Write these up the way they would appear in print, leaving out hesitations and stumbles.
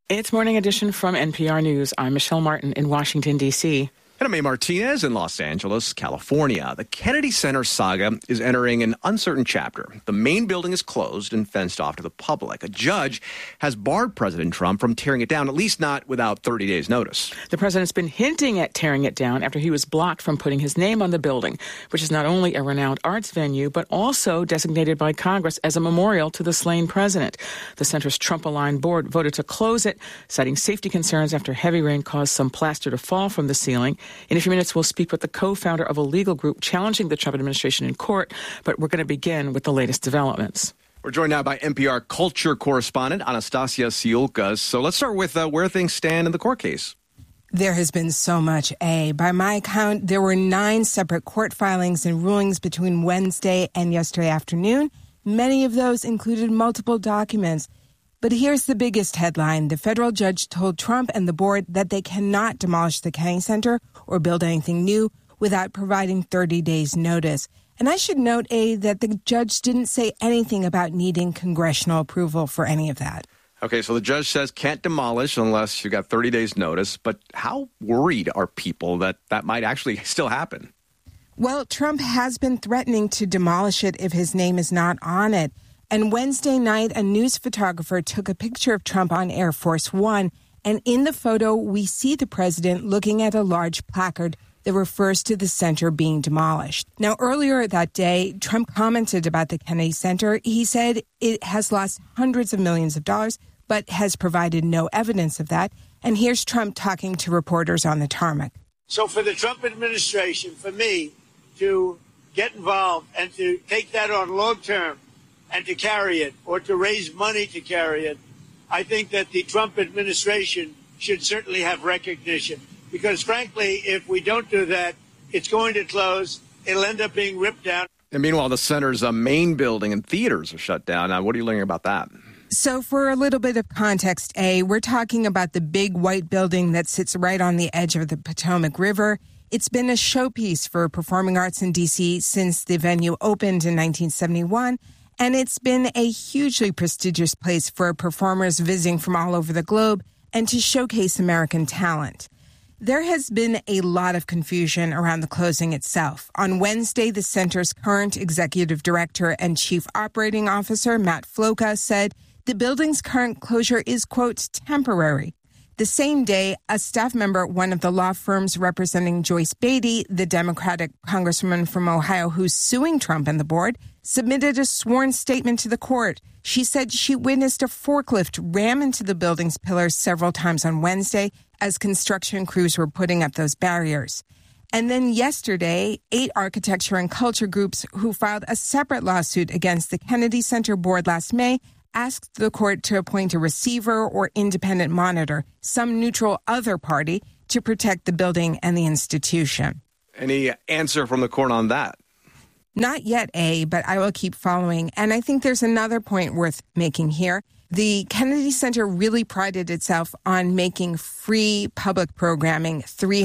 It's Morning Edition from NPR News. I'm Michelle Martin in Washington, D.C. And I'm A. Martinez in Los Angeles, California. The Kennedy Center saga is entering an uncertain chapter. The main building is closed and fenced off to the public. A judge has barred President Trump from tearing it down, at least not without 30 days' notice. The president's been hinting at tearing it down after he was blocked from putting his name on the building, which is not only a renowned arts venue, but also designated by Congress as a memorial to the slain president. The center's Trump-aligned board voted to close it, citing safety concerns after heavy rain caused some plaster to fall from the ceiling. In a few minutes, we'll speak with the co-founder of a legal group challenging the Trump administration in court, but we're going to begin with the latest developments. We're joined now by NPR culture correspondent Anastasia Siulkas. So let's start with where things stand in the court case. There has been so much, By my count, there were 9 separate court filings and rulings between Wednesday and yesterday afternoon. Many of those included multiple documents. But here's the biggest headline. The federal judge told Trump and the board that they cannot demolish the Kennedy Center or build anything new without providing 30 days notice. And I should note, that the judge didn't say anything about needing congressional approval for any of that. Okay, so the judge says can't demolish unless you got 30 days notice. But how worried are people that that might actually still happen? Well, Trump has been threatening to demolish it if his name is not on it. And Wednesday night, a news photographer took a picture of Trump on Air Force One. And in the photo, we see the president looking at a large placard that refers to the center being demolished. Now, earlier that day, Trump commented about the Kennedy Center. He said it has lost hundreds of millions of dollars, but has provided no evidence of that. And here's Trump talking to reporters on the tarmac. So for the Trump administration, for me to get involved and to take that on long term, and to carry it or to raise money to carry it, I think that the Trump administration should certainly have recognition. Because, frankly, if we don't do that, it's going to close. It'll end up being ripped down. And meanwhile, the center's main building and theaters are shut down. Now, what are you learning about that? So for a little bit of context, we're talking about the big white building that sits right on the edge of the Potomac River. It's been a showpiece for performing arts in D.C. since the venue opened in 1971. And it's been a hugely prestigious place for performers visiting from all over the globe and to showcase American talent. There has been a lot of confusion around the closing itself. On Wednesday, the center's current executive director and chief operating officer, Matt Floca, said the building's current closure is, quote, temporary. The same day, a staff member at one of the law firms representing Joyce Beatty, the Democratic congresswoman from Ohio who's suing Trump and the board, submitted a sworn statement to the court. She said she witnessed a forklift ram into the building's pillars several times on Wednesday as construction crews were putting up those barriers. And then yesterday, 8 architecture and culture groups who filed a separate lawsuit against the Kennedy Center board last May asked the court to appoint a receiver or independent monitor, some neutral other party, to protect the building and the institution. Any answer from the court on that? Not yet, but I will keep following. And I think there's another point worth making here. The Kennedy Center really prided itself on making free public programming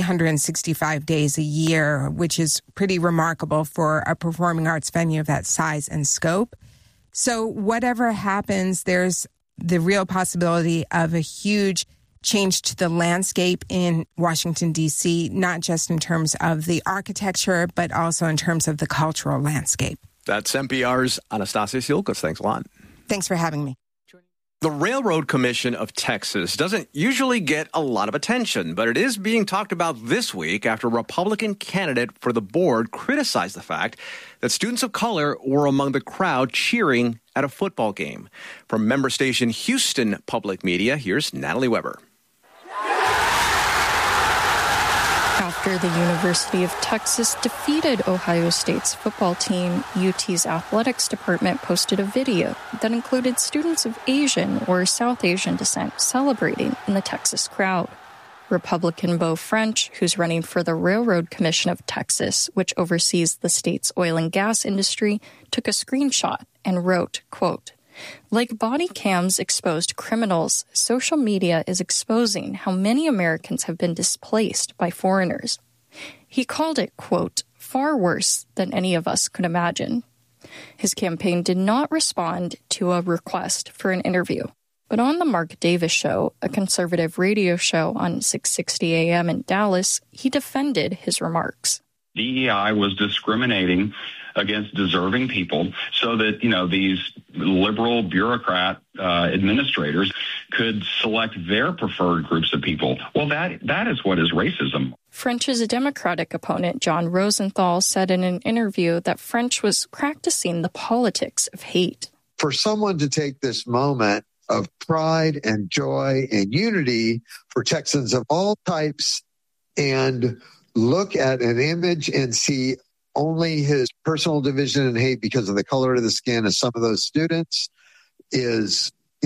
365 days a year, which is pretty remarkable for a performing arts venue of that size and scope. So whatever happens, there's the real possibility of a huge change to the landscape in Washington, D.C., not just in terms of the architecture, but also in terms of the cultural landscape. That's NPR's Anastasia Siulkas. Thanks a lot. Thanks for having me. The Railroad Commission of Texas doesn't usually get a lot of attention, but it is being talked about this week after a Republican candidate for the board criticized the fact that students of color were among the crowd cheering at a football game. From member station Houston Public Media, here's Natalie Weber. After the University of Texas defeated Ohio State's football team, UT's athletics department posted a video that included students of Asian or South Asian descent celebrating in the Texas crowd. Republican Beau French, who's running for the Railroad Commission of Texas, which oversees the state's oil and gas industry, took a screenshot and wrote, quote, "Like body cams exposed criminals, social media is exposing how many Americans have been displaced by foreigners." He called it, quote, "far worse than any of us could imagine." His campaign did not respond to a request for an interview. But on the Mark Davis Show, a conservative radio show on 660 AM in Dallas, he defended his remarks. DEI was discriminating against deserving people so that, these liberal bureaucrat administrators could select their preferred groups of people. Well, that is what is racism. French's Democratic opponent, John Rosenthal, said in an interview that French was practicing the politics of hate. For someone to take this moment of pride and joy and unity for Texans of all types and look at an image and see only his personal division and hate because of the color of the skin of some of those students is,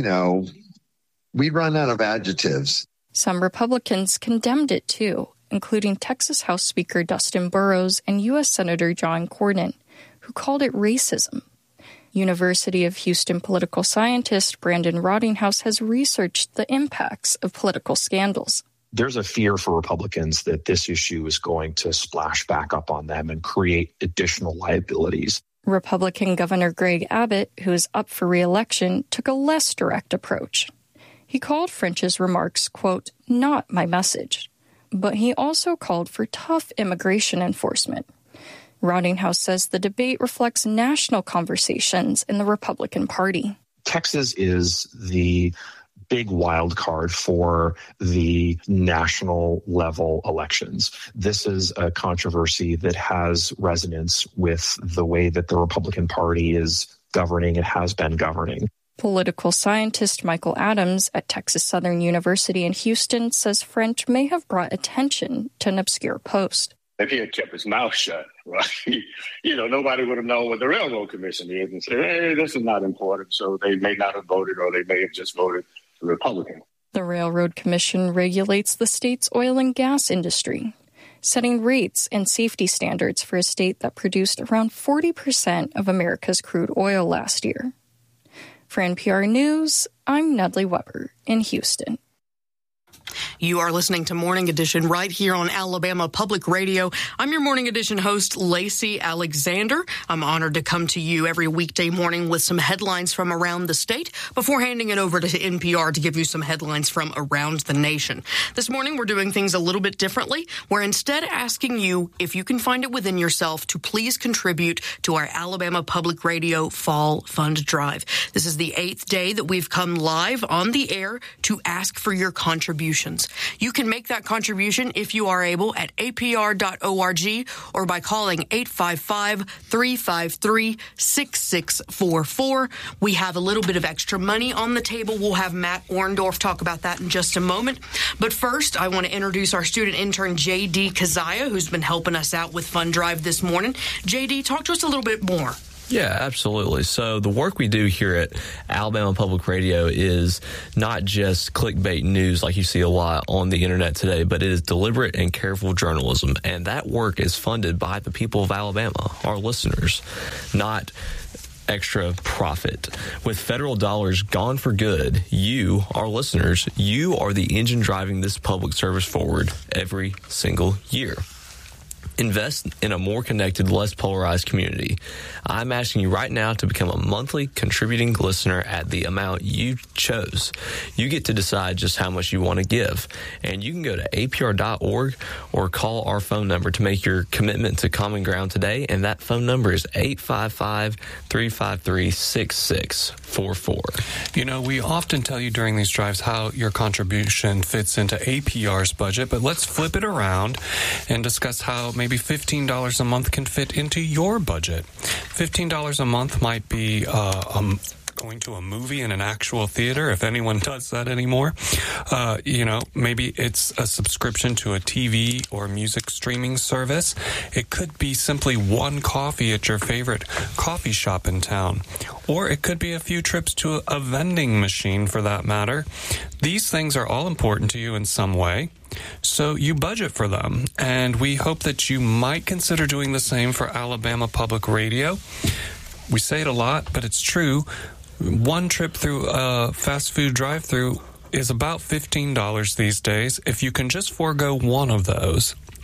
we'd run out of adjectives. Some Republicans condemned it too, including Texas House Speaker Dustin Burrows and U.S. Senator John Cornyn, who called it racism. University of Houston political scientist Brandon Rottinghouse has researched the impacts of political scandals. There's a fear for Republicans that this issue is going to splash back up on them and create additional liabilities. Republican Governor Greg Abbott, who is up for re-election, took a less direct approach. He called French's remarks, quote, "not my message." But he also called for tough immigration enforcement. Rottinghouse says the debate reflects national conversations in the Republican Party. Texas is the big wild card for the national level elections. This is a controversy that has resonance with the way that the Republican Party is governing and has been governing. Political scientist Michael Adams at Texas Southern University in Houston says French may have brought attention to an obscure post. If he had kept his mouth shut, right, nobody would have known what the Railroad Commission is and said, hey, this is not important. So they may not have voted, or they may have just voted Republican. The Railroad Commission regulates the state's oil and gas industry, setting rates and safety standards for a state that produced around 40% of America's crude oil last year. For NPR News, I'm Nedley Weber in Houston. You are listening to Morning Edition right here on Alabama Public Radio. I'm your Morning Edition host, Lacey Alexander. I'm honored to come to you every weekday morning with some headlines from around the state before handing it over to NPR to give you some headlines from around the nation. This morning, we're doing things a little bit differently. We're instead asking you, if you can find it within yourself, to please contribute to our Alabama Public Radio Fall Fund Drive. This is the 8th day that we've come live on the air to ask for your contributions. You can make that contribution if you are able at apr.org or by calling 855-353-6644. We have a little bit of extra money on the table. We'll have Matt Orndorff talk about that in just a moment. But first, I want to introduce our student intern, J.D. Kazaya, who's been helping us out with Fund Drive this morning. J.D., talk to us a little bit more. Yeah, absolutely. So the work we do here at Alabama Public Radio is not just clickbait news like you see a lot on the internet today, but it is deliberate and careful journalism. And that work is funded by the people of Alabama, our listeners, not extra profit. With federal dollars gone for good, you, our listeners, you are the engine driving this public service forward every single year. Invest in a more connected, less polarized community. I'm asking you right now to become a monthly contributing listener at the amount you chose. You get to decide just how much you want to give. And you can go to apr.org or call our phone number to make your commitment to Common Ground today. And that phone number is 855-353-6644. We often tell you during these drives how your contribution fits into APR's budget, but let's flip it around and discuss how maybe $15 a month can fit into your budget. $15 a month might be going to a movie in an actual theater, if anyone does that anymore. Maybe it's a subscription to a TV or music streaming service. It could be simply one coffee at your favorite coffee shop in town. Or it could be a few trips to a vending machine, for that matter. These things are all important to you in some way, so you budget for them. And we hope that you might consider doing the same for Alabama Public Radio. We say it a lot, but it's true. One trip through a fast food drive-thru is about $15 these days. If you can just forego one of those,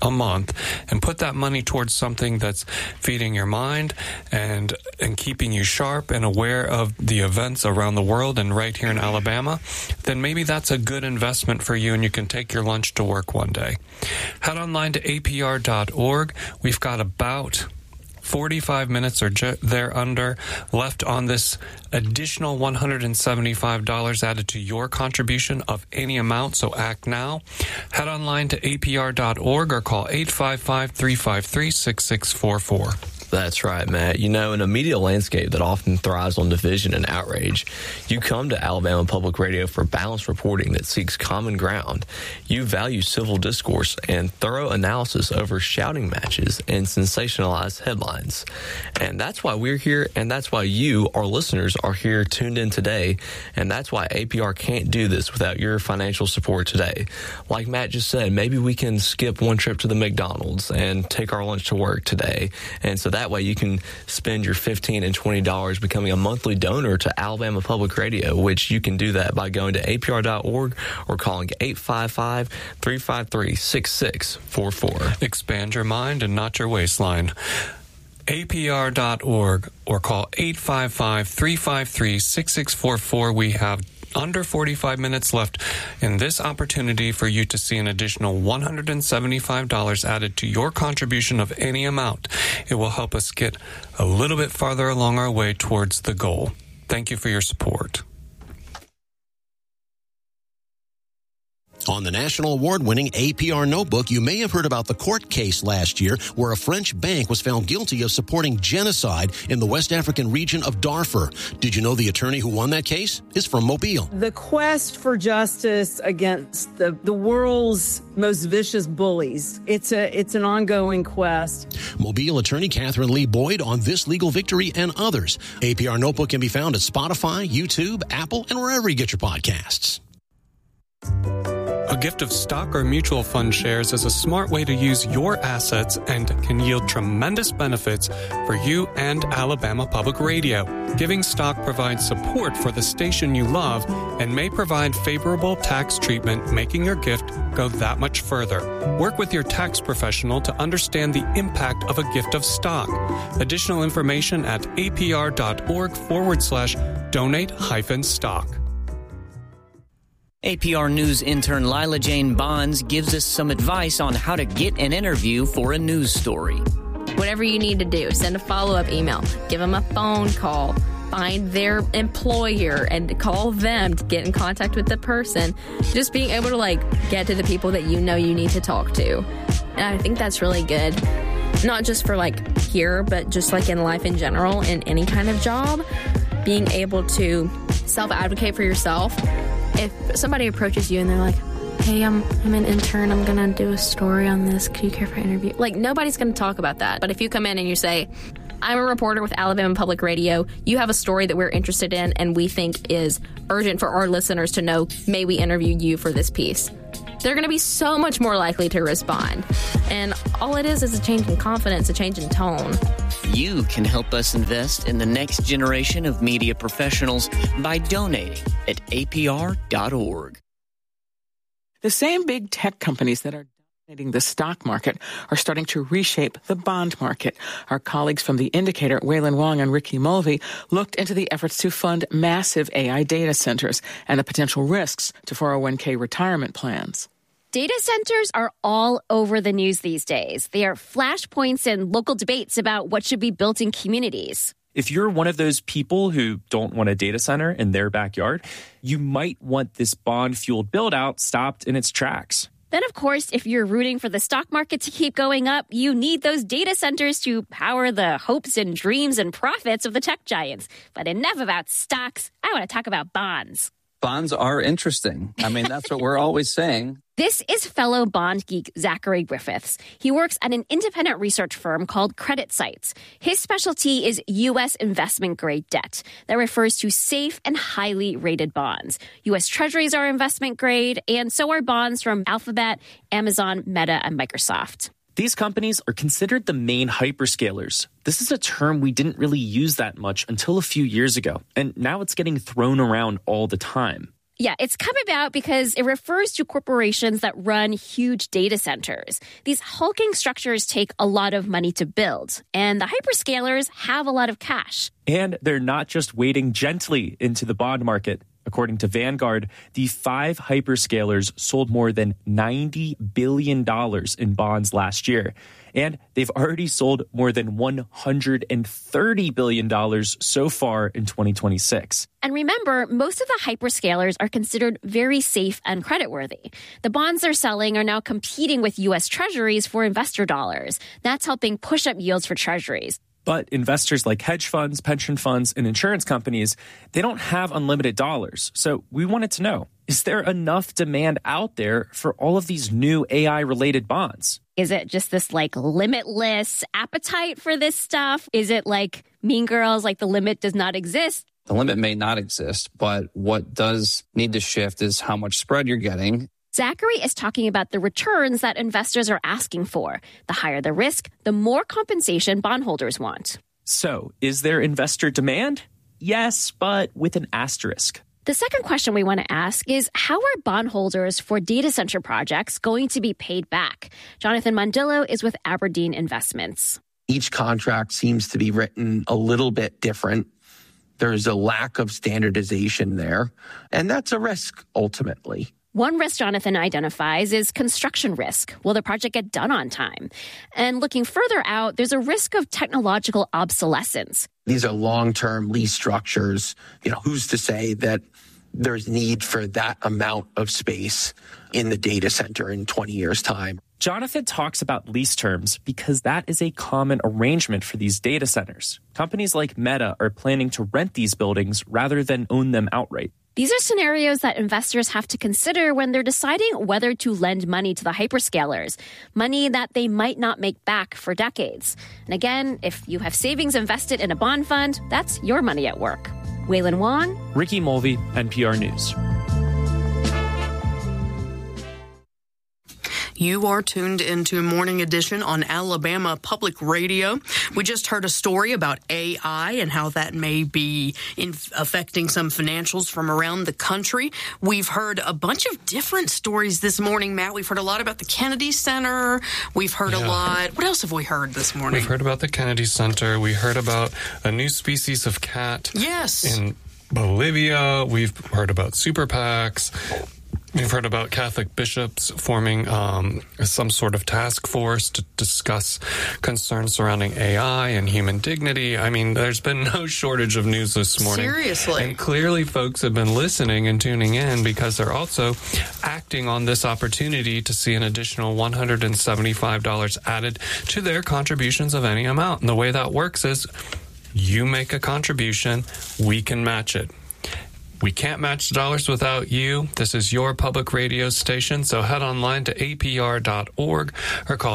a month and put that money towards something that's feeding your mind and keeping you sharp and aware of the events around the world and right here in Alabama, then maybe that's a good investment for you and you can take your lunch to work one day. Head online to apr.org. We've got about 45 minutes or thereunder left on this additional $175 added to your contribution of any amount, so act now. Head online to apr.org or call 855-353-6644. That's right, Matt. You know, in a media landscape that often thrives on division and outrage, you come to Alabama Public Radio for balanced reporting that seeks common ground. You value civil discourse and thorough analysis over shouting matches and sensationalized headlines. And that's why we're here, and that's why you, our listeners, are here tuned in today. And that's why APR can't do this without your financial support today. Like Matt just said, maybe we can skip one trip to the McDonald's and take our lunch to work today. And so that way you can spend your $15 and $20 becoming a monthly donor to Alabama Public Radio, which you can do that by going to apr.org or calling 855-353-6644. Expand your mind and not your waistline. apr.org or call 855-353-6644. We have under 45 minutes left in this opportunity for you to see an additional $175 added to your contribution of any amount. It will help us get a little bit farther along our way towards the goal. Thank you for your support. On the national award-winning APR Notebook, you may have heard about the court case last year where a French bank was found guilty of supporting genocide in the West African region of Darfur. Did you know the attorney who won that case is from Mobile? The quest for justice against the world's most vicious bullies. It's an ongoing quest. Mobile attorney Catherine Lee Boyd on this legal victory and others. APR Notebook can be found at Spotify, YouTube, Apple, and wherever you get your podcasts. A gift of stock or mutual fund shares is a smart way to use your assets and can yield tremendous benefits for you and Alabama Public Radio. Giving stock provides support for the station you love and may provide favorable tax treatment, making your gift go that much further. Work with your tax professional to understand the impact of a gift of stock. Additional information at apr.org/donate-stock. APR News intern Lila Jane Bonds gives us some advice on how to get an interview for a news story. Whatever you need to do, send a follow-up email, give them a phone call, find their employer and call them to get in contact with the person. Just being able to get to the people that you know you need to talk to. And I think that's really good. Not just for here, but just in life in general, in any kind of job. Being able to self-advocate for yourself. If somebody approaches you and they're like, hey, I'm an intern, I'm going to do a story on this, could you care for an interview? Nobody's going to talk about that. But if you come in and you say, I'm a reporter with Alabama Public Radio, you have a story that we're interested in and we think is urgent for our listeners to know, may we interview you for this piece? They're going to be so much more likely to respond. And all it is a change in confidence, a change in tone. You can help us invest in the next generation of media professionals by donating at apr.org. The same big tech companies that are dominating the stock market are starting to reshape the bond market. Our colleagues from The Indicator, Waylon Wong and Ricky Mulvey, looked into the efforts to fund massive AI data centers and the potential risks to 401k retirement plans. Data centers are all over the news these days. They are flashpoints and local debates about what should be built in communities. If you're one of those people who don't want a data center in their backyard, you might want this bond-fueled build-out stopped in its tracks. Then, of course, if you're rooting for the stock market to keep going up, you need those data centers to power the hopes and dreams and profits of the tech giants. But enough about stocks. I want to talk about bonds. Bonds are interesting. I mean, that's what we're always saying. This is fellow bond geek Zachary Griffiths. He works at an independent research firm called CreditSights. His specialty is U.S. investment-grade debt. That refers to safe and highly rated bonds. U.S. Treasuries are investment-grade, and so are bonds from Alphabet, Amazon, Meta, and Microsoft. These companies are considered the main hyperscalers. This is a term we didn't really use that much until a few years ago, and now it's getting thrown around all the time. Yeah, it's come about because it refers to corporations that run huge data centers. These hulking structures take a lot of money to build, and the hyperscalers have a lot of cash. And they're not just wading gently into the bond market. According to Vanguard, the 5 hyperscalers sold more than $90 billion in bonds last year. And they've already sold more than $130 billion so far in 2026. And remember, most of the hyperscalers are considered very safe and creditworthy. The bonds they're selling are now competing with U.S. treasuries for investor dollars. That's helping push up yields for treasuries. But investors like hedge funds, pension funds, and insurance companies, they don't have unlimited dollars. So we wanted to know, is there enough demand out there for all of these new AI-related bonds? Is it just this limitless appetite for this stuff? Is it like Mean Girls, the limit does not exist? The limit may not exist, but what does need to shift is how much spread you're getting. Zachary is talking about the returns that investors are asking for. The higher the risk, the more compensation bondholders want. So, is there investor demand? Yes, but with an asterisk. The second question we want to ask is, how are bondholders for data center projects going to be paid back? Jonathan Mondillo is with Aberdeen Investments. Each contract seems to be written a little bit different. There's a lack of standardization there, and that's a risk ultimately. One risk Jonathan identifies is construction risk. Will the project get done on time? And looking further out, there's a risk of technological obsolescence. These are long-term lease structures. Who's to say that there's need for that amount of space in the data center in 20 years' time? Jonathan talks about lease terms because that is a common arrangement for these data centers. Companies like Meta are planning to rent these buildings rather than own them outright. These are scenarios that investors have to consider when they're deciding whether to lend money to the hyperscalers, money that they might not make back for decades. And again, if you have savings invested in a bond fund, that's your money at work. Waylon Wong, Ricky Mulvey, NPR News. You are tuned into Morning Edition on Alabama Public Radio. We just heard a story about AI and how that may be affecting some financials from around the country. We've heard a bunch of different stories this morning, Matt. We've heard a lot about the Kennedy Center. We've heard a lot. What else have we heard this morning? We've heard about the Kennedy Center. We heard about a new species of cat. Yes. In Bolivia. We've heard about super PACs. We've heard about Catholic bishops forming some sort of task force to discuss concerns surrounding AI and human dignity. I mean, there's been no shortage of news this morning. Seriously. And clearly folks have been listening and tuning in because they're also acting on this opportunity to see an additional $175 added to their contributions of any amount. And the way that works is you make a contribution, we can match it. We can't match the dollars without you. This is your public radio station, so head online to apr.org or call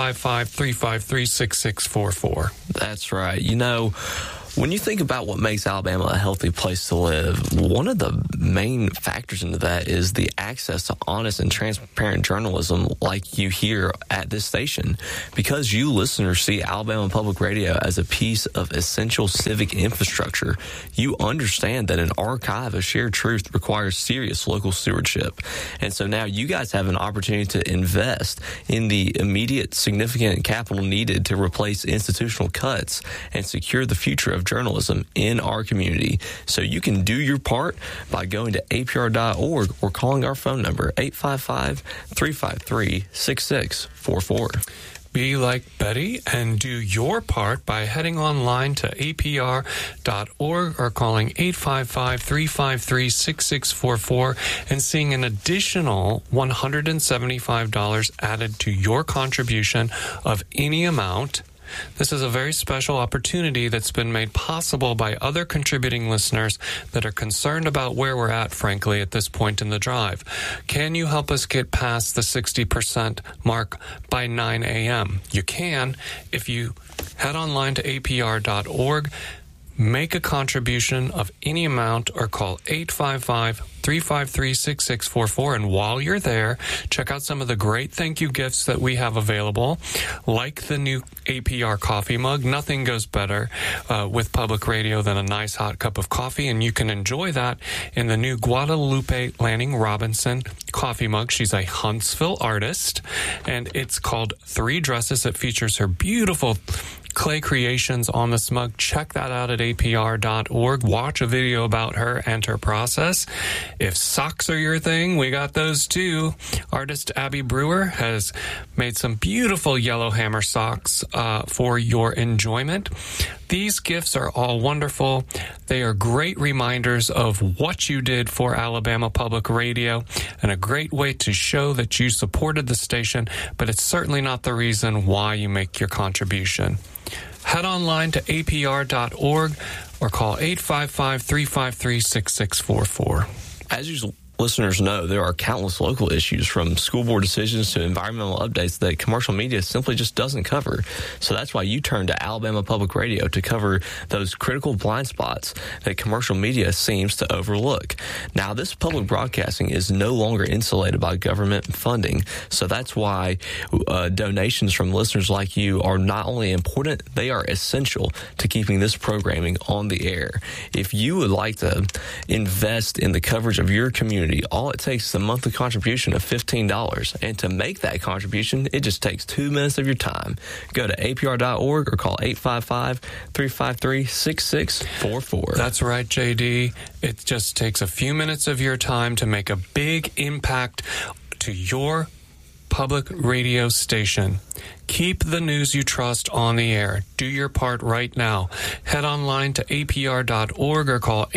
855-353-6644. That's right. When you think about what makes Alabama a healthy place to live, one of the main factors into that is the access to honest and transparent journalism like you hear at this station. Because you listeners see Alabama Public Radio as a piece of essential civic infrastructure, you understand that an archive of shared truth requires serious local stewardship. And so now you guys have an opportunity to invest in the immediate significant capital needed to replace institutional cuts and secure the future of journalism in our community. So you can do your part by going to apr.org or calling our phone number 855-353-6644. Be like Betty and do your part by heading online to apr.org or calling 855-353-6644 and seeing an additional $175 added to your contribution of any amount. This is a very special opportunity that's been made possible by other contributing listeners that are concerned about where we're at, frankly, at this point in the drive. Can you help us get past the 60% mark by 9 a.m.? You can if you head online to apr.org. Make a contribution of any amount or call 855-353-6644. And while you're there, check out some of the great thank you gifts that we have available, like the new APR coffee mug. Nothing goes better with public radio than a nice hot cup of coffee, and you can enjoy that in the new Guadalupe Lanning Robinson coffee mug. She's a Huntsville artist, and it's called Three Dresses. It features her beautiful clay creations on the mug. Check that out at apr.org. Watch a video about her and her process. If socks are your thing, we got those too. Artist Abby Brewer has made some beautiful Yellowhammer socks for your enjoyment. These gifts are all wonderful. They are great reminders of what you did for Alabama Public Radio and a great way to show that you supported the station, but it's certainly not the reason why you make your contribution. Head online to apr.org or call 855-353-6644. As usual, listeners know, there are countless local issues, from school board decisions to environmental updates, that commercial media simply just doesn't cover. So that's why you turn to Alabama Public Radio to cover those critical blind spots that commercial media seems to overlook. Now, this public broadcasting is no longer insulated by government funding. So that's why donations from listeners like you are not only important, they are essential to keeping this programming on the air. If you would like to invest in the coverage of your community, all it takes is a monthly contribution of $15. And to make that contribution, it just takes 2 minutes of your time. Go to apr.org or call 855-353-6644. That's right, JD. It just takes a few minutes of your time to make a big impact to your public radio station. Keep the news you trust on the air. Do your part right now. Head online to apr.org or call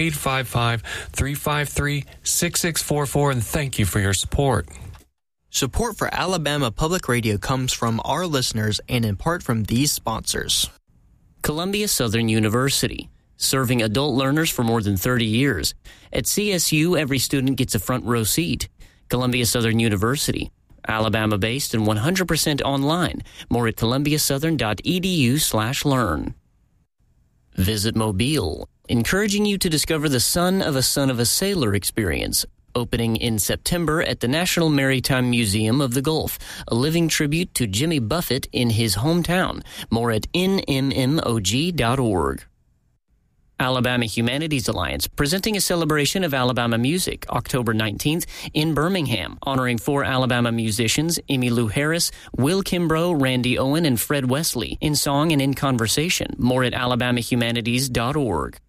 855-353-6644, and thank you for your support. Support for Alabama Public Radio comes from our listeners and in part from these sponsors. Columbia Southern University, serving adult learners for more than 30 years. At CSU, every student gets a front row seat. Columbia Southern University, Alabama-based and 100% online. More at columbiasouthern.edu/learn. Visit Mobile, encouraging you to discover the Son of a Sailor experience. Opening in September at the National Maritime Museum of the Gulf, a living tribute to Jimmy Buffett in his hometown. More at nmmog.org. Alabama Humanities Alliance, presenting a celebration of Alabama music, October 19th in Birmingham, honoring 4 Alabama musicians, Emmylou Harris, Will Kimbrough, Randy Owen, and Fred Wesley, in song and in conversation. More at alabamahumanities.org.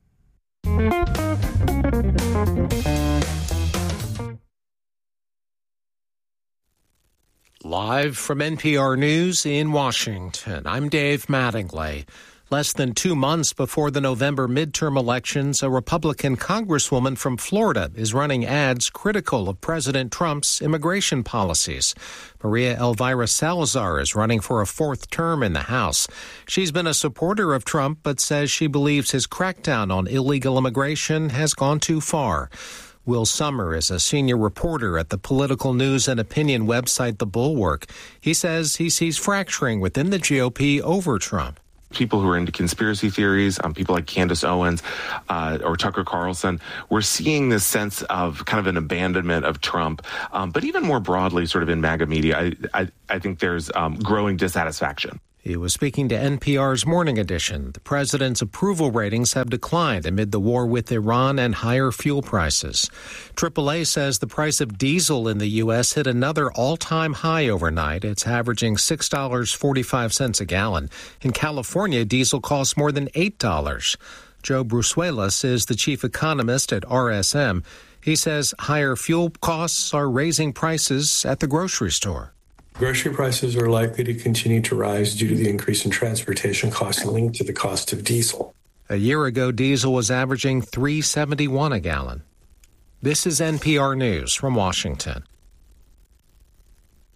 Live from NPR News in Washington, I'm Dave Mattingly. Less than 2 months before the November midterm elections, a Republican congresswoman from Florida is running ads critical of President Trump's immigration policies. Maria Elvira Salazar is running for a 4th term in the House. She's been a supporter of Trump, but says she believes his crackdown on illegal immigration has gone too far. Will Sommer is a senior reporter at the political news and opinion website The Bulwark. He says he sees fracturing within the GOP over Trump. People who are into conspiracy theories, people like Candace Owens or Tucker Carlson, we're seeing this sense of kind of an abandonment of Trump. But even more broadly, sort of in MAGA media, I think there's growing dissatisfaction. He was speaking to NPR's Morning Edition. The president's approval ratings have declined amid the war with Iran and higher fuel prices. AAA says the price of diesel in the U.S. hit another all-time high overnight. It's averaging $6.45 a gallon. In California, diesel costs more than $8. Joe Brusuelas is the chief economist at RSM. He says higher fuel costs are raising prices at the grocery store. Grocery prices are likely to continue to rise due to the increase in transportation costs linked to the cost of diesel. A year ago, diesel was averaging $3.71 a gallon. This is NPR News from Washington.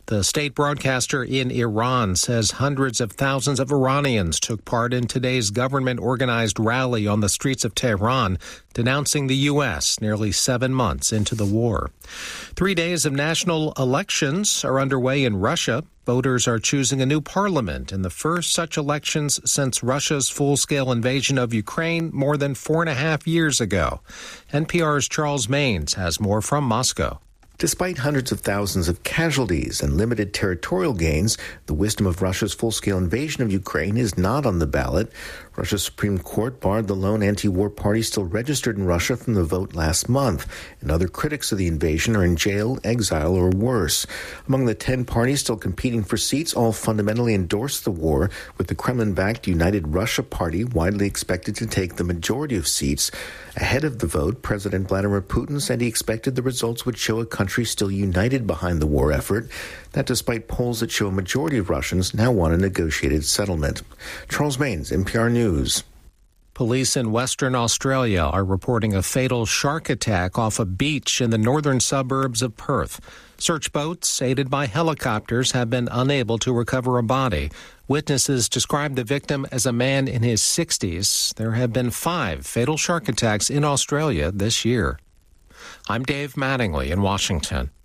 The state broadcaster in Iran says hundreds of thousands of Iranians took part in today's government-organized rally on the streets of Tehran, denouncing the U.S. nearly 7 months into the war. 3 days of national elections are underway in Russia. Voters are choosing a new parliament in the first such elections since Russia's full-scale invasion of Ukraine more than 4.5 years ago. NPR's Charles Maynes has more from Moscow. Despite hundreds of thousands of casualties and limited territorial gains, the wisdom of Russia's full-scale invasion of Ukraine is not on the ballot. Russia's Supreme Court barred the lone anti-war party still registered in Russia from the vote last month, and other critics of the invasion are in jail, exile, or worse. Among the 10 parties still competing for seats, all fundamentally endorse the war, with the Kremlin-backed United Russia Party widely expected to take the majority of seats. Ahead of the vote, President Vladimir Putin said he expected the results would show a country still united behind the war effort. That despite polls that show a majority of Russians now want a negotiated settlement. Charles Maynes, NPR News. Police in Western Australia are reporting a fatal shark attack off a beach in the northern suburbs of Perth. Search boats, aided by helicopters, have been unable to recover a body. Witnesses describe the victim as a man in his 60s. There have been 5 fatal shark attacks in Australia this year. I'm Dave Mattingly in Washington.